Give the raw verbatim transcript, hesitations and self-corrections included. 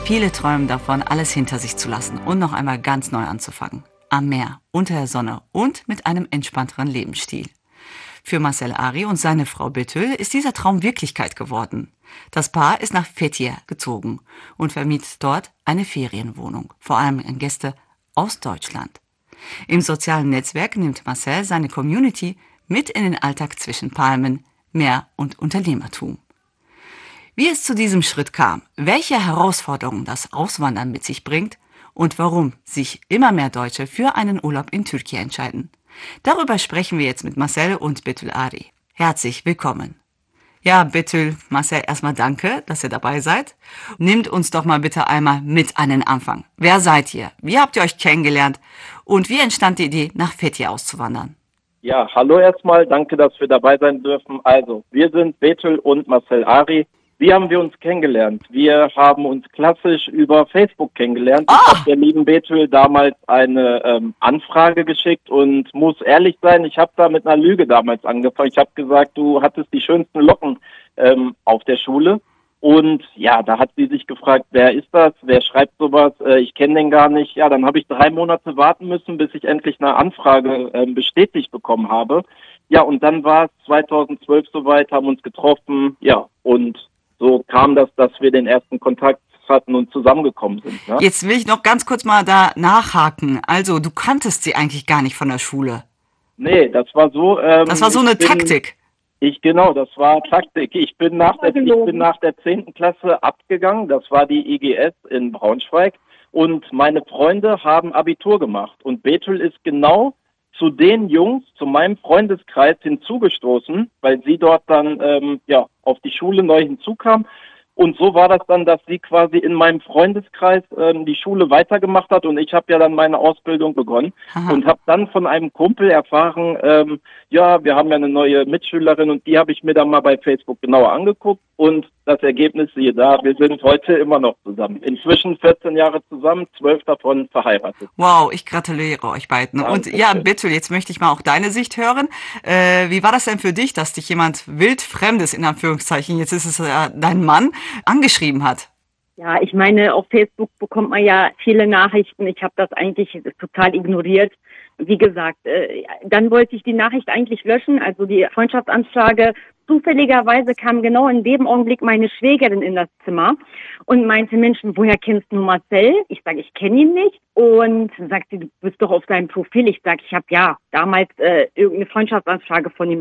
Viele träumen davon, alles hinter sich zu lassen und noch einmal ganz neu anzufangen. Am Meer, unter der Sonne und mit einem entspannteren Lebensstil. Für Marcel Ari und seine Frau Betül ist dieser Traum Wirklichkeit geworden. Das Paar ist nach Fethiye gezogen und vermietet dort eine Ferienwohnung, vor allem an Gäste aus Deutschland. Im sozialen Netzwerk nimmt Marcel seine Community mit in den Alltag zwischen Palmen, Meer und Unternehmertum. Wie es zu diesem Schritt kam, welche Herausforderungen das Auswandern mit sich bringt und warum sich immer mehr Deutsche für einen Urlaub in Türkei entscheiden. Darüber sprechen wir jetzt mit Marcel und Betül Ari. Herzlich willkommen. Ja, Betül, Marcel, erstmal danke, dass ihr dabei seid. Nehmt uns doch mal bitte einmal mit an den Anfang. Wer seid ihr? Wie habt ihr euch kennengelernt? Und wie entstand die Idee, nach Fethiye auszuwandern? Ja, hallo erstmal. Danke, dass wir dabei sein dürfen. Also, wir sind Betül und Marcel Ari. Wie haben wir uns kennengelernt? Wir haben uns klassisch über Facebook kennengelernt. Ah! Ich habe der lieben Betül damals eine ähm, Anfrage geschickt und muss ehrlich sein, ich habe da mit einer Lüge damals angefangen. Ich habe gesagt, du hattest die schönsten Locken ähm, auf der Schule. Und ja, da hat sie sich gefragt, wer ist das? Wer schreibt sowas? Äh, ich kenne den gar nicht. Ja, dann habe ich drei Monate warten müssen, bis ich endlich eine Anfrage äh, bestätigt bekommen habe. Ja, und dann war es zweitausendzwölf soweit, haben uns getroffen. Ja, und so kam das, dass wir den ersten Kontakt hatten und zusammengekommen sind. Ne? Jetzt will ich noch ganz kurz mal da nachhaken. Also, du kanntest sie eigentlich gar nicht von der Schule. Nee, das war so... Ähm, das war so eine bin, Taktik. Ich, genau, das war Taktik. Ich bin nach der, ich bin nach der zehnten Klasse abgegangen. Das war die I G S in Braunschweig. Und meine Freunde haben Abitur gemacht. Und Betül ist genau zu den Jungs, zu meinem Freundeskreis hinzugestoßen, weil sie dort dann ähm, ja auf die Schule neu hinzukam. Und so war das dann, dass sie quasi in meinem Freundeskreis ähm, die Schule weitergemacht hat und ich habe ja dann meine Ausbildung begonnen. Aha. Und habe dann von einem Kumpel erfahren, ähm, ja, wir haben ja eine neue Mitschülerin und die habe ich mir dann mal bei Facebook genauer angeguckt und das Ergebnis siehe da, wir sind heute immer noch zusammen. Inzwischen vierzehn Jahre zusammen, zwölf davon verheiratet. Wow, ich gratuliere euch beiden. Ja, und ja, Betül, jetzt möchte ich mal auch deine Sicht hören. Äh, wie war das denn für dich, dass dich jemand wildfremdes, in Anführungszeichen, jetzt ist es äh, dein Mann, angeschrieben hat? Ja, ich meine, auf Facebook bekommt man ja viele Nachrichten. Ich habe das eigentlich total ignoriert. Wie gesagt, äh, dann wollte ich die Nachricht eigentlich löschen, also die Freundschaftsanfrage. Zufälligerweise kam genau in dem Augenblick meine Schwägerin in das Zimmer und meinte, Mensch, woher kennst du Marcel? Ich sage, ich kenne ihn nicht. Und sagte, du bist doch auf seinem Profil. Ich sage, ich habe ja damals äh, irgendeine Freundschaftsanfrage von ihm